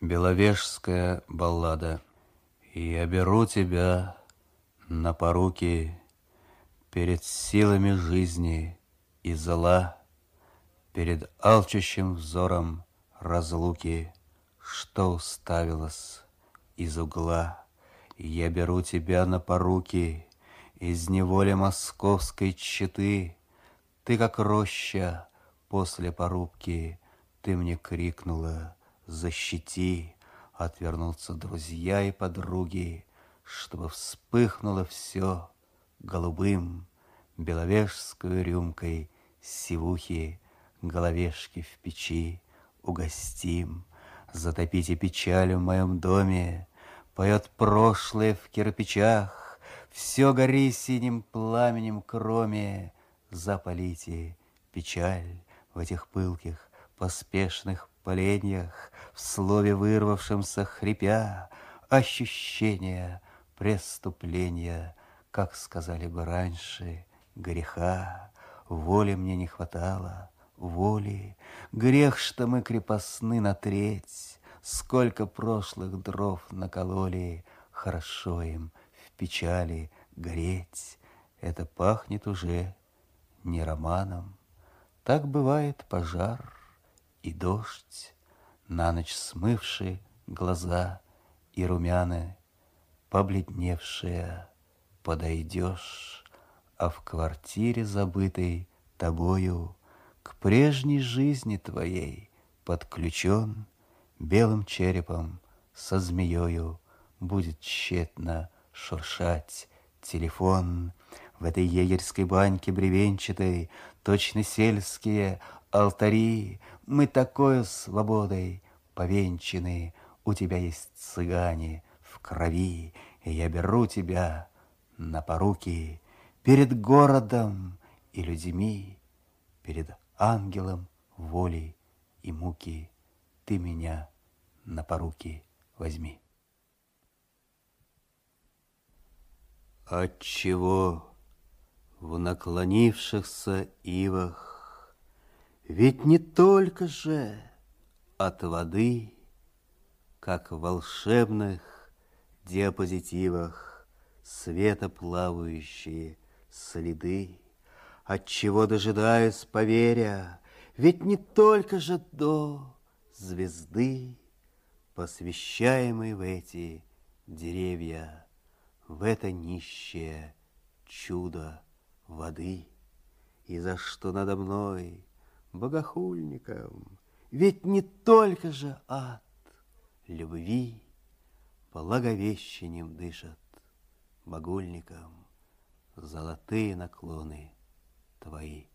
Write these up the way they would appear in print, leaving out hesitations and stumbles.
Беловежская баллада. Я беру тебя на поруки перед силами жизни и зла, перед алчущим взором разлуки, что уставилась из угла. Я беру тебя на поруки из неволи московской четы. Ты, как роща после порубки, ты мне крикнула: защити. Отвернутся друзья и подруги, чтобы вспыхнуло все голубым. Беловежскую рюмкой сивухи головешки в печи угостим. Затопите печаль в моем доме, поет прошлое в кирпичах. Все гори синим пламенем, кроме запалите печаль в этих пылких, поспешных поленьях, в слове вырвавшемся хрипя, ощущение преступления, как сказали бы раньше, греха. Воли мне не хватало, воли, грех, что мы крепостны на треть. Сколько прошлых дров накололи, хорошо им в печали гореть. Это пахнет уже не романом. Так бывает пожар и дождь, на ночь смывший глаза и румяны, побледневшие. Подойдешь, а в квартире, забытой тобою, к прежней жизни твоей подключен белым черепом со змеёю. Будет тщетно шуршать телефон. В этой егерской баньке бревенчатой точно сельские алтари. Мы такою свободой повенчаны. У тебя есть цыгане в крови, и я беру тебя на поруки перед городом и людьми, перед ангелом воли и муки. Ты меня на поруки возьми. Отчего в наклонившихся ивах ведь не только же от воды, как в волшебных диапозитивах, света плавающие следы. Отчего дожидаюсь, поверя, ведь не только же до звезды, посвящаемой в эти деревья, в это нищее чудо воды. И за что надо мной, богохульником, ведь не только же ад любви, благовещением дышат багульником золотые наклоны твои.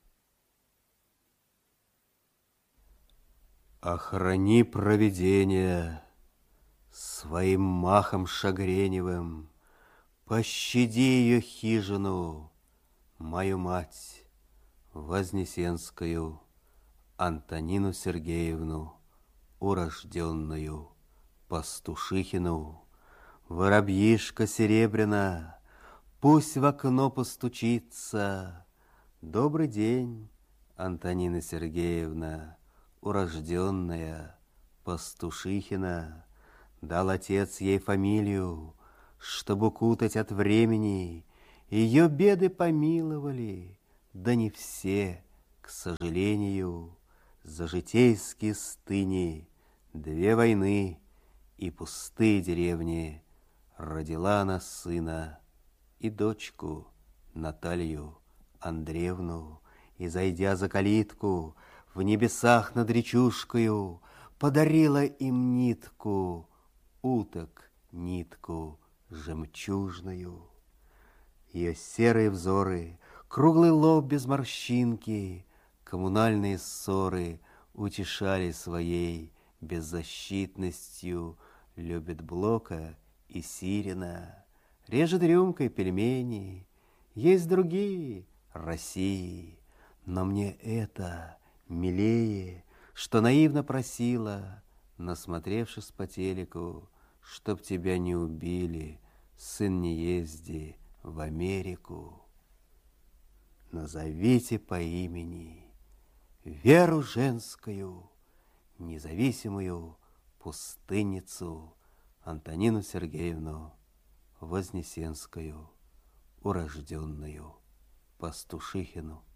Охрани провидение своим махом шагреневым, пощади ее хижину, мою мать Вознесенскую, Антонину Сергеевну, урожденную Пастушихину. Воробьишка серебряна, пусть в окно постучится. Добрый день, Антонина Сергеевна, урожденная Пастушихина. Дал отец ей фамилию, чтоб укутать от времени. Ее беды помиловали, да не все, к сожалению. За житейские стыни, 2 войны и пустые деревни родила она сына и дочку Наталью Андреевну. И, зайдя за калитку, в небесах над речушкою, подарила им нитку, уток нитку жемчужную. Ее серые взоры, круглый лоб без морщинки, коммунальные ссоры утешали своей беззащитностью. Любит Блока и Сирина, режет рюмкой пельмени. Есть другие России, но мне это милее, что наивно просила, насмотревшись по телеку, чтоб тебя не убили, сын, не езди в Америку. Назовите по имени веру женскую, независимую пустынницу Антонину Сергеевну Вознесенскую, урожденную Пастушихину.